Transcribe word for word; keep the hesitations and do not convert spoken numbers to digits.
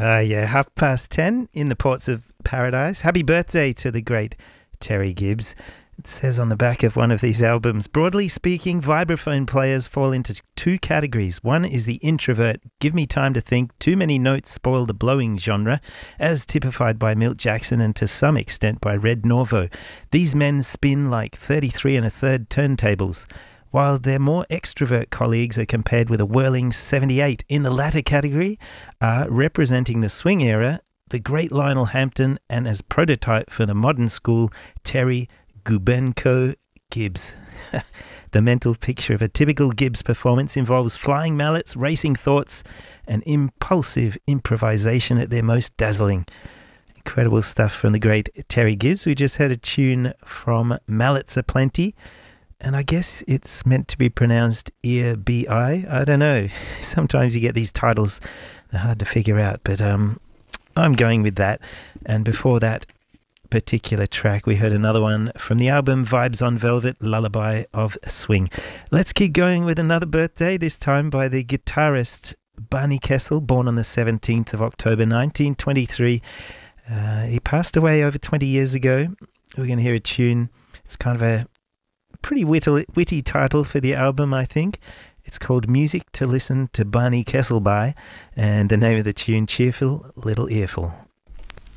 Uh, yeah, half past ten in the ports of paradise. Happy birthday to the great Terry Gibbs. It says on the back of one of these albums, broadly speaking, vibraphone players fall into two categories. One is the introvert, give me time to think, too many notes spoil the blowing genre, as typified by Milt Jackson and to some extent by Red Norvo. These men spin like thirty-three and a third turntables, while their more extrovert colleagues are compared with a whirling seventy-eight. In the latter category are, representing the swing era, the great Lionel Hampton, and as prototype for the modern school, Terry Gubenko Gibbs. The mental picture of a typical Gibbs performance involves flying mallets, racing thoughts, and impulsive improvisation at their most dazzling. Incredible stuff from the great Terry Gibbs. We just heard a tune from Mallets Aplenty, and I guess it's meant to be pronounced Ear B I. I don't know. Sometimes you get these titles, they're hard to figure out, but um, I'm going with that. And before that particular track, we heard another one from the album Vibes on Velvet, Lullaby of Swing. Let's keep going with another birthday, this time by the guitarist Barney Kessel, born on the seventeenth of October nineteen twenty-three. Uh, he passed away over twenty years ago. We're going to hear a tune. It's kind of a pretty witty, witty title for the album, I think. It's called Music to Listen to Barney Kessel By, and the name of the tune, Cheerful Little Earful.